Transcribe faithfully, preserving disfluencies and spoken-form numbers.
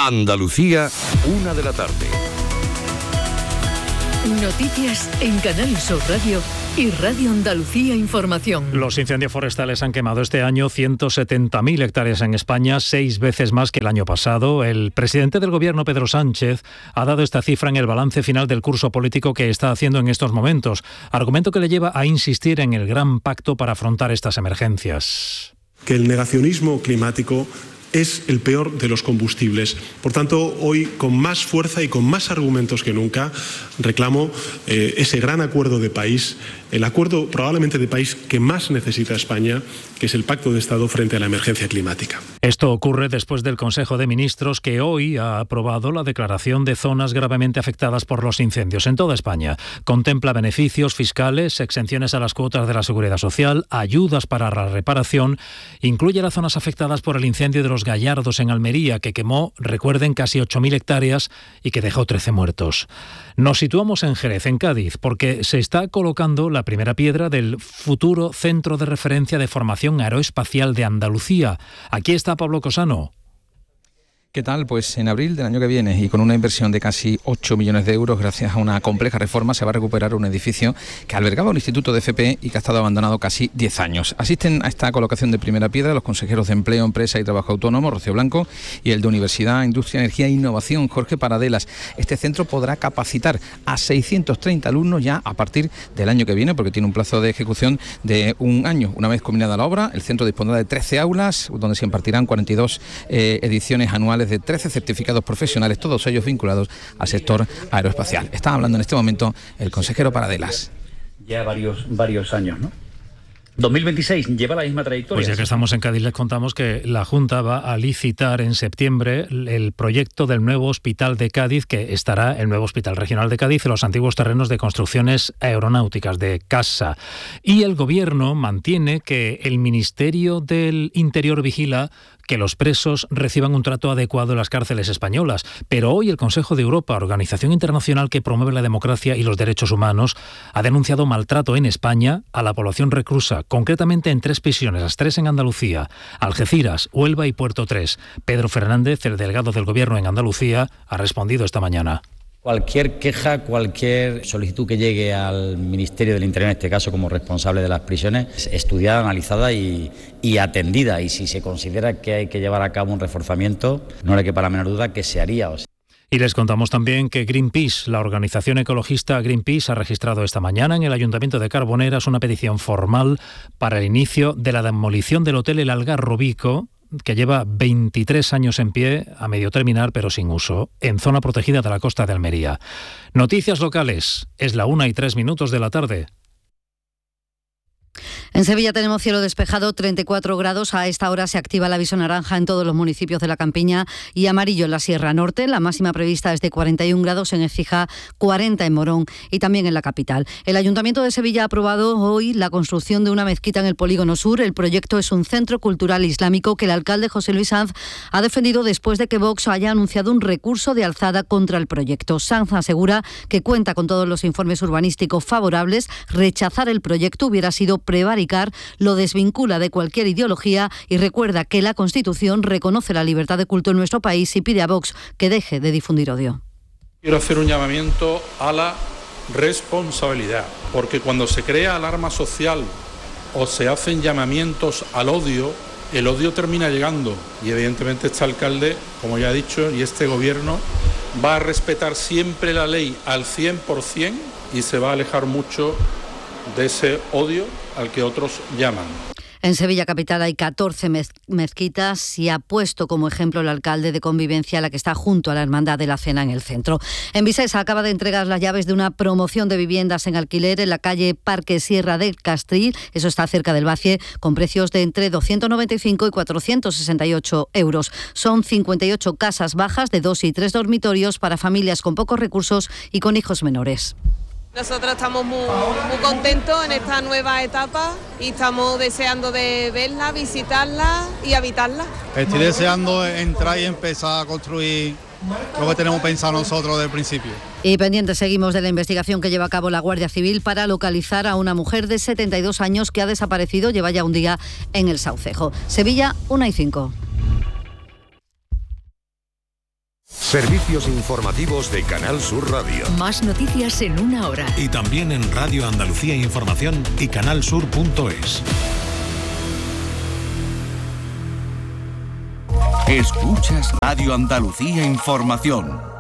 Andalucía, una de la tarde. Noticias en Canal Sur Radio y Radio Andalucía Información. Los incendios forestales han quemado este año ciento setenta mil hectáreas en España, seis veces más que el año pasado. El presidente del Gobierno, Pedro Sánchez, ha dado esta cifra en el balance final del curso político que está haciendo en estos momentos, argumento que le lleva a insistir en el gran pacto para afrontar estas emergencias. Que el negacionismo climático es el peor de los combustibles. Por tanto, hoy, con más fuerza y con más argumentos que nunca, reclamo eh, ese gran acuerdo de país, el acuerdo probablemente de país que más necesita España, que es el Pacto de Estado frente a la emergencia climática. Esto ocurre después del Consejo de Ministros, que hoy ha aprobado la declaración de zonas gravemente afectadas por los incendios en toda España. Contempla beneficios fiscales, exenciones a las cuotas de la Seguridad Social, ayudas para la reparación. Incluye las zonas afectadas por el incendio de los Gallardos en Almería, que quemó, recuerden, casi ocho mil hectáreas y que dejó trece muertos. Nos situamos en Jerez, en Cádiz, porque se está colocando la primera piedra del futuro Centro de Referencia de Formación Aeroespacial de Andalucía. Aquí está Pablo Cosano. ¿Qué tal? Pues en abril del año que viene y con una inversión de casi ocho millones de euros, gracias a una compleja reforma, se va a recuperar un edificio que albergaba un instituto de F P y que ha estado abandonado casi diez años. Asisten a esta colocación de primera piedra los consejeros de Empleo, Empresa y Trabajo Autónomo, Rocío Blanco, y el de Universidad, Industria, Energía e Innovación, Jorge Paradelas. Este centro podrá capacitar a seiscientos treinta alumnos ya a partir del año que viene, porque tiene un plazo de ejecución de un año. Una vez culminada la obra, el centro dispondrá de trece aulas, donde se impartirán cuarenta y dos eh, ediciones anuales de trece certificados profesionales, todos ellos vinculados al sector aeroespacial. Está hablando en este momento el consejero Paradelas. Ya varios, varios años, ¿no? dos mil veintiséis lleva la misma trayectoria. Pues ya que estamos en Cádiz, les contamos que la Junta va a licitar en septiembre el proyecto del nuevo hospital de Cádiz, que estará el nuevo Hospital Regional de Cádiz en los antiguos terrenos de construcciones aeronáuticas de CASA. Y el Gobierno mantiene que el Ministerio del Interior vigila que los presos reciban un trato adecuado en las cárceles españolas. Pero hoy el Consejo de Europa, organización internacional que promueve la democracia y los derechos humanos, ha denunciado maltrato en España a la población reclusa, concretamente en tres prisiones, las tres en Andalucía, Algeciras, Huelva y Puerto tres. Pedro Fernández, el delegado del Gobierno en Andalucía, ha respondido esta mañana. Cualquier queja, cualquier solicitud que llegue al Ministerio del Interior, en este caso como responsable de las prisiones, es estudiada, analizada y, y atendida. Y si se considera que hay que llevar a cabo un reforzamiento, no le quepa la menor duda que se haría. O sea. Y les contamos también que Greenpeace, la organización ecologista Greenpeace, ha registrado esta mañana en el Ayuntamiento de Carboneras una petición formal para el inicio de la demolición del Hotel El Algarrobico, que lleva veintitrés años en pie, a medio terminar, pero sin uso, en zona protegida de la costa de Almería. Noticias locales. Es la una y tres minutos de la tarde. En Sevilla tenemos cielo despejado, treinta y cuatro grados. A esta hora se activa el aviso naranja en todos los municipios de la Campiña y amarillo en la Sierra Norte. La máxima prevista es de cuarenta y un grados en Écija, cuarenta en Morón y también en la capital. El Ayuntamiento de Sevilla ha aprobado hoy la construcción de una mezquita en el Polígono Sur. El proyecto es un centro cultural islámico que el alcalde José Luis Sanz ha defendido después de que Vox haya anunciado un recurso de alzada contra el proyecto. Sanz asegura que cuenta con todos los informes urbanísticos favorables. Rechazar el proyecto hubiera sido prevaricar, lo desvincula de cualquier ideología y recuerda que la Constitución reconoce la libertad de culto en nuestro país y pide a Vox que deje de difundir odio. Quiero hacer un llamamiento a la responsabilidad, porque cuando se crea alarma social o se hacen llamamientos al odio, el odio termina llegando y evidentemente este alcalde, como ya he dicho, y este gobierno va a respetar siempre la ley al cien por ciento y se va a alejar mucho de ese odio al que otros llaman. En Sevilla capital hay catorce mez- mezquitas y ha puesto como ejemplo el alcalde de Convivencia, la que está junto a la Hermandad de la Cena en el centro. En Visesa acaba de entregar las llaves de una promoción de viviendas en alquiler en la calle Parque Sierra del Castril, eso está cerca del Bacie, con precios de entre doscientos noventa y cinco y cuatrocientos sesenta y ocho euros. Son cincuenta y ocho casas bajas de dos y tres dormitorios para familias con pocos recursos y con hijos menores. Nosotros estamos muy, muy contentos en esta nueva etapa y estamos deseando de verla, visitarla y habitarla. Estoy deseando entrar y empezar a construir lo que tenemos pensado nosotros desde el principio. Y pendientes seguimos de la investigación que lleva a cabo la Guardia Civil para localizar a una mujer de setenta y dos años que ha desaparecido, lleva ya un día en el Saucejo. Sevilla, una y cinco. Servicios informativos de Canal Sur Radio. Más noticias en una hora. Y también en Radio Andalucía Información y canalsur punto es. Escuchas Radio Andalucía Información.